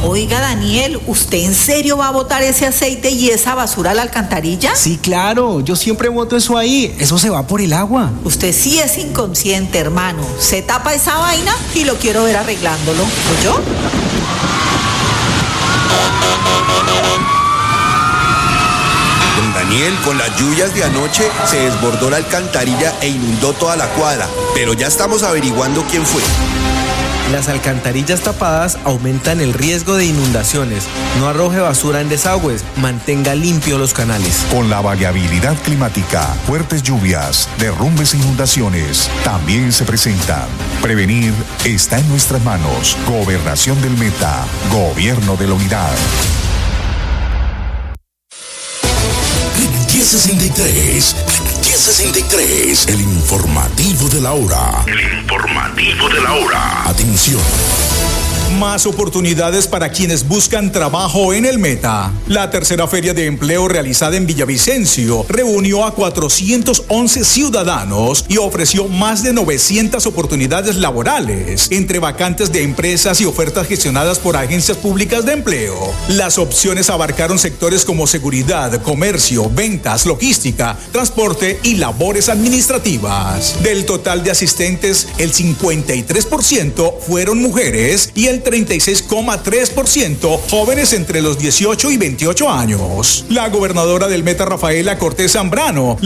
Oiga, Daniel, ¿usted en serio va a botar ese aceite y esa basura a la alcantarilla? Sí, claro, yo siempre boto eso ahí, eso se va por el agua. Usted sí es inconsciente, hermano. Se tapa esa vaina y lo quiero ver arreglándolo. ¿Oyó? Don Daniel, con las lluvias de anoche se desbordó la alcantarilla e inundó toda la cuadra, pero ya estamos averiguando quién fue. Las alcantarillas tapadas aumentan el riesgo de inundaciones. No arroje basura en desagües, mantenga limpios los canales. Con la variabilidad climática, fuertes lluvias, derrumbes e inundaciones también se presentan. Prevenir está en nuestras manos. Gobernación del Meta, Gobierno de la Unidad. 1063, el informativo de la hora. Atención. Más oportunidades para quienes buscan trabajo en el Meta. La tercera feria de empleo realizada en Villavicencio reunió a 411 ciudadanos y ofreció más de 900 oportunidades laborales, entre vacantes de empresas y ofertas gestionadas por agencias públicas de empleo. Las opciones abarcaron sectores como seguridad, comercio, ventas, logística, transporte y labores administrativas. Del total de asistentes, el 53% fueron mujeres y el 36,3% jóvenes entre los 18 y 28 años. La gobernadora del Meta, Rafaela Cortés Zambrano,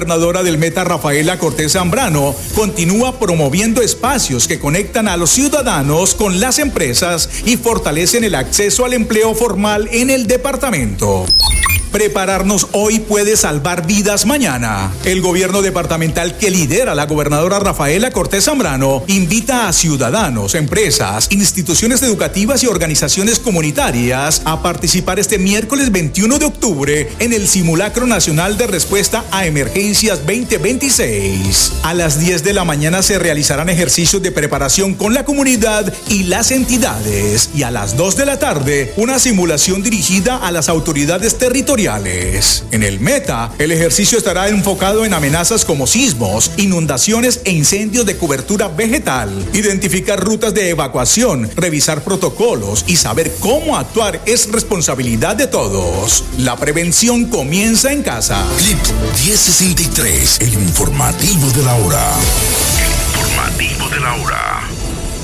continúa promoviendo espacios que conectan a los ciudadanos con las empresas y fortalecen el acceso al empleo formal en el departamento. Prepararnos hoy puede salvar vidas mañana. El gobierno departamental que lidera la gobernadora Rafaela Cortés Zambrano invita a ciudadanos, empresas, instituciones educativas y organizaciones comunitarias a participar este miércoles 21 de octubre en el Simulacro Nacional de Respuesta a Emergencias 2026. A las 10 de la mañana se realizarán ejercicios de preparación con la comunidad y las entidades, y a las 2 de la tarde una simulación dirigida a las autoridades territoriales. En el Meta, el ejercicio estará enfocado en amenazas como sismos, inundaciones e incendios de cobertura vegetal. Identificar rutas de evacuación, revisar protocolos y saber cómo actuar es responsabilidad de todos. La prevención comienza en casa. Clip 1063, el informativo de la hora.